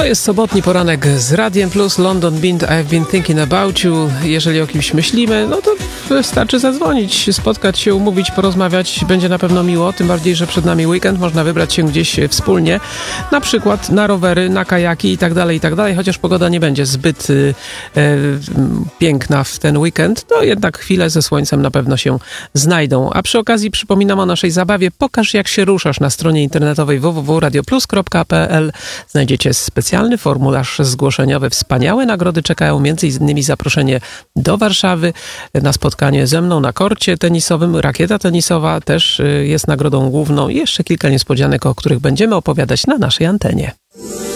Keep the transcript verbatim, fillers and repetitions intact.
To jest sobotni poranek z Radiem Plus, London Beat, I've been thinking about you. Jeżeli o kimś myślimy, no to wystarczy zadzwonić, spotkać się, umówić, porozmawiać. Będzie na pewno miło, tym bardziej, że przed nami weekend. Można wybrać się gdzieś wspólnie, na przykład na rowery, na kajaki i tak dalej, i tak dalej. Chociaż pogoda nie będzie zbyt y, y, piękna w ten weekend, to jednak chwile ze słońcem na pewno się znajdą. A przy okazji przypominam o naszej zabawie. Pokaż, jak się ruszasz. Na stronie internetowej w w w kropka radioplus kropka p l znajdziecie specjalny formularz zgłoszeniowy. Wspaniałe nagrody czekają, między innymi zaproszenie do Warszawy na spotkanie ze mną na korcie tenisowym. Rakieta tenisowa też jest nagrodą główną i jeszcze kilka niespodzianek, o których będziemy opowiadać na naszej antenie.